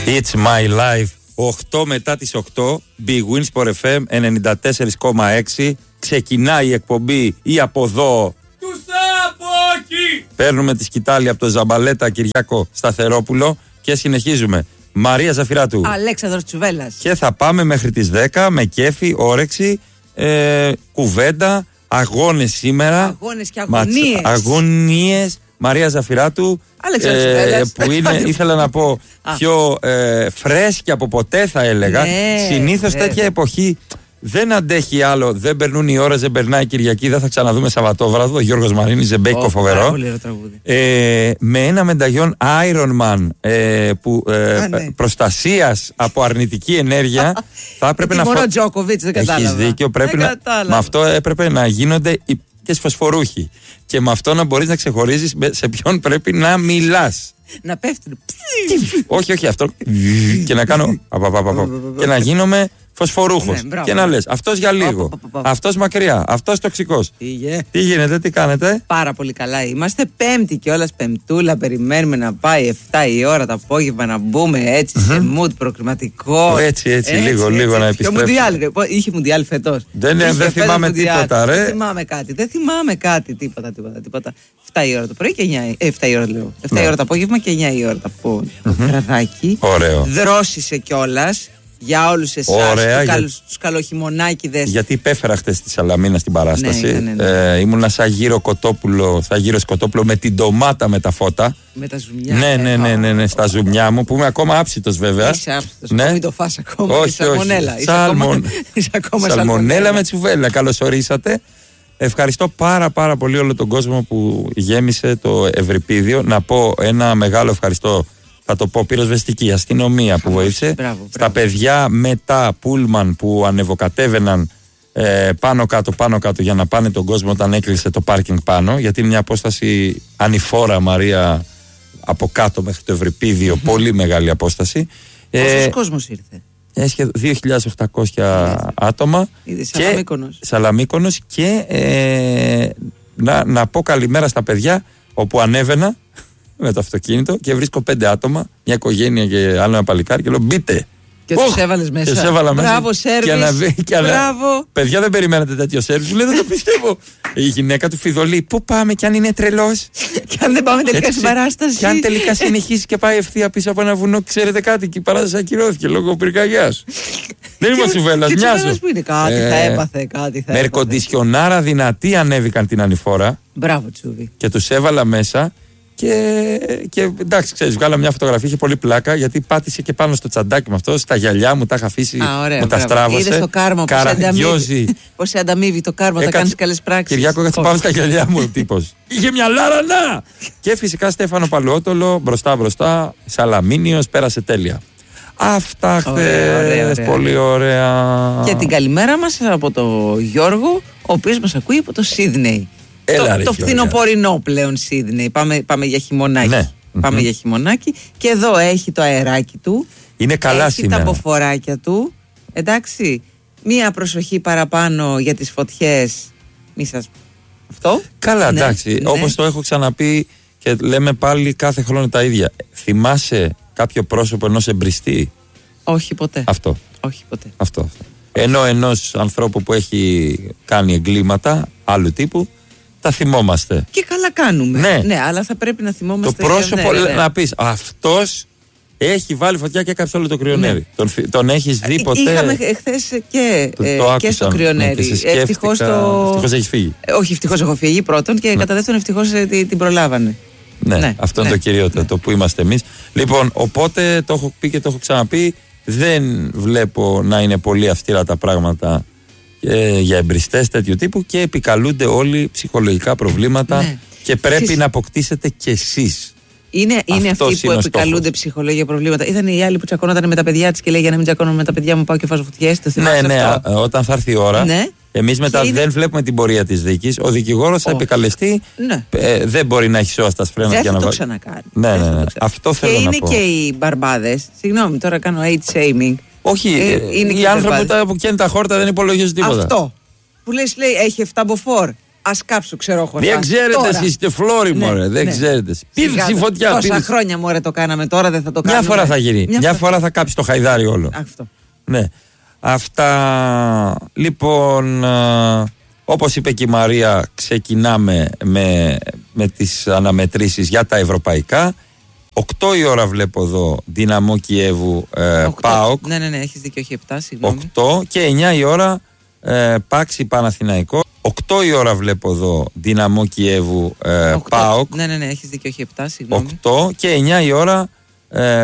It's my life. 8 μετά τις 8, Big Win Sport FM 94,6. Ξεκινάει η εκπομπή ή από εδώ. Τους από εκεί. Παίρνουμε τη σκητάλη από το Ζαμπαλέτα Κυριάκο Σταθερόπουλο και συνεχίζουμε. Μαρία Ζαφυράτου, Αλέξανδρος Τσουβέλλας. Και θα πάμε μέχρι τις 10 με κέφι, όρεξη, κουβέντα, αγώνες σήμερα. Αγώνες και αγωνίες. Αγωνίες. Μαρία Ζαφυράτου, που είναι, ήθελα να πω, πιο φρέσκια από ποτέ θα έλεγα. Συνήθως τέτοια εποχή δεν αντέχει άλλο, δεν περνούν οι ώρες, δεν περνάει Κυριακή, δεν θα ξαναδούμε Σαββατόβραδο. Γιώργος Μαρίνης, Ζεμπέικο, φοβερό. Με ένα μενταγιόν Ironman προστασίας από αρνητική ενέργεια θα έπρεπε να μόνο Τζόκοβιτς, δεν κατάλαβα. Έχεις δίκιο, πρέπει με αυτό έπρεπε να γίνονται και σφοσφορούχοι. Και με αυτό να μπορείς να ξεχωρίζεις σε ποιον πρέπει να μιλάς. Να πέφτουν. Όχι, αυτό. Και να κάνω. Και να γίνομαι φωσφορούχος. Και να λες αυτός για λίγο, αυτός μακριά, αυτός τοξικός. Τι γίνεται, τι κάνετε? Πάρα πολύ καλά είμαστε. Πέμπτη κιόλας, πεμπτούλα. Περιμένουμε να πάει 7 η ώρα το απόγευμα να μπούμε έτσι σε mood προκριματικό. Έτσι, λίγο να επιστρέψουμε. Είχε μουντιάλ φετός. Δεν θυμάμαι τίποτα, ρε. Δεν θυμάμαι κάτι, τίποτα. 7 η ώρα το πρωί και 7 η ώρα λέω. 7 η ώρα το απόγευμα και 9 η ώρα το βραδάκι. Ωραίο. Δρόσισε κιόλας. Για όλους εσάς, τους καλοχειμωνάκηδες. Γιατί υπέφερα χτες στη Σαλαμίνα στην παράσταση. Ναι. Ήμουνα σαν γύρο κοτόπουλο με την ντομάτα με τα φώτα. Με τα ζουμιά. Ναι, στα ζουμιά μου που είμαι ακόμα άψητος βέβαια. Είσαι άψητος, μην το φας ακόμα. Όχι. Σαλμονέλα με τσουβέλα. Καλώς ορίσατε. Ευχαριστώ πάρα πολύ όλο τον κόσμο που γέμισε το Ευρυπίδιο. Να πω ένα μεγάλο ευχαριστώ. Θα το πω, πυροσβεστική αστυνομία που βοήθησε. Στα παιδιά με τα πούλμαν που ανεβοκατέβαιναν πάνω κάτω για να πάνε τον κόσμο όταν έκλεισε το πάρκινγκ πάνω. Γιατί είναι μια απόσταση ανηφόρα, Μαρία, από κάτω μέχρι το Ευρυπίδιο. Πολύ μεγάλη απόσταση. Πόσος κόσμος ήρθε? 2.800 άτομα. Σαλαμίκονος. Και να πω καλημέρα στα παιδιά όπου ανέβαινα με το αυτοκίνητο και βρίσκω 5 άτομα, μια οικογένεια και άλλο ένα παλικάρι και λέω μπείτε. Και τους έβαλες μέσα. Και τους έβαλα μέσα. Μπράβο, σέρβις. Μπράβο. Παιδιά, δεν περιμένατε τέτοιο σέρβις. Μου λέει, δεν το πιστεύω. Η γυναίκα του φιδωλεί. Πού πάμε κι αν είναι τρελός? Κι αν δεν πάμε τελικά στην παράσταση. Κι αν τελικά συνεχίσει και πάει ευθεία πίσω από ένα βουνό, ξέρετε κάτι, και η παράσταση ακυρώθηκε λόγω πυρκαγιάς. Δεν είμαι ο Τσουβέλλας, μοιάζω. Που είναι κάτι, θα έπαθε κάτι. Με ερκοντισιονάρα δυνατή ανέβηκαν την ανηφόρα. Μπράβο, Τσούβι. Και τους έβαλα μέσα. Και εντάξει, ξέρεις, βγάλα μια φωτογραφία, είχε πολύ πλάκα γιατί πάτησε και πάνω στο τσαντάκι με αυτό, στα γυαλιά μου τα είχα αφήσει, μου τα στράβωσε. Είδες το κάρμα, πώς σε ανταμείβει το κάρμα, θα κάνεις καλές πράξεις. Κυριάκο, κάτσε πάνω στα γυαλιά μου ο τύπος. Είχε μια λάρα, να! Και φυσικά Στέφανο Παλαιότολο, μπροστά, Σαλαμίνιος, πέρασε τέλεια. Αυτά χθες, πολύ ωραία. Και την καλημέρα μας από τον Γιώργο, ο οποίος μας ακούει από το Σίδνεϊ. Το φθινοπορεινό πλέον Σίδνεϊ. Πάμε για χειμωνάκι. Ναι. Πάμε για χειμωνάκι. Και εδώ έχει το αεράκι του. Είναι καλά έχει σήμερα. Τα αποφοράκια του. Εντάξει. Μία προσοχή παραπάνω για τις φωτιές. Μη σας... Αυτό. Καλά, εντάξει. Όπως το έχω ξαναπεί και λέμε πάλι κάθε χρόνο τα ίδια. Θυμάσαι κάποιο πρόσωπο ενός εμπριστή? Όχι ποτέ. Αυτό. Όχι ποτέ. Αυτό. Ενώ ενός ανθρώπου που έχει κάνει εγκλήματα άλλου τύπου τα θυμόμαστε. Και καλά κάνουμε. Ναι, αλλά θα πρέπει να θυμόμαστε. Το πρόσωπο να πεις αυτός έχει βάλει φωτιά και έκαψε όλο το κρυονέρι. Τον έχεις δει ποτέ? Είχαμε χθες και στο κρυονέρι. Ευτυχώς έχεις φύγει. Όχι, ευτυχώς έχω φύγει πρώτον και κατά δεύτερον ευτυχώς την προλάβανε. Ναι, αυτό είναι το κυριότερο, το που είμαστε εμείς. Λοιπόν, οπότε το έχω πει και το έχω ξαναπεί, δεν βλέπω να είναι πολύ αυστηρά τα πράγματα για εμπριστές τέτοιου τύπου και επικαλούνται όλοι ψυχολογικά προβλήματα και πρέπει να αποκτήσετε κι εσείς. Είναι αυτοί που επικαλούνται ψυχολογικά προβλήματα. Ήταν οι άλλοι που τσακώνονταν με τα παιδιά της και λέει για να μην τσακώνω με τα παιδιά μου πάω και βάζω φωτιές. Ναι, όταν θα έρθει η ώρα. Εμείς μετά δεν βλέπουμε την πορεία της δίκης. Ο δικηγόρος θα επικαλεστεί. Δεν μπορεί να έχει σώα φρένα για να βάλει. Δεν θα το ξανακάνει. Ναι. Αυτό θέλω να πω. Και είναι και οι μπαρμπάδες. Συγγνώμη, τώρα κάνω age shaming. Όχι, οι άνθρωποι που καίνουν τα χόρτα δεν υπολογίζουν τίποτα. Αυτό. Που λέει έχει 7 μποφόρ. Ας κάψω, ξέρω εγώ. Δεν ξέρετε εσείς, είστε φλόροι, μωρέ. Δεν ξέρετε. Πήδηξε η φωτιά. Τόσα χρόνια, μωρέ, το κάναμε, τώρα δεν θα το κάνουμε. Μια φορά θα γίνει. Μια φορά θα κάψει το χαϊδάρι όλο. Αυτό. Ναι. Αυτά. Λοιπόν, όπως είπε και η Μαρία, ξεκινάμε με τις αναμετρήσεις για τα ευρωπαϊκά. 8 η ώρα βλέπω εδώ Δυναμό Κιέβου ΠΑΟΚ. Ναι, έχεις δίκιο, όχι 7, συγγνώμη. 8 και 9 η ώρα Πάξη Παναθηναϊκό. 8 η ώρα βλέπω εδώ Δυναμό Κιέβου ΠΑΟΚ. Ναι, έχεις δίκιο, όχι 7, συγγνώμη. 8 και 9 η ώρα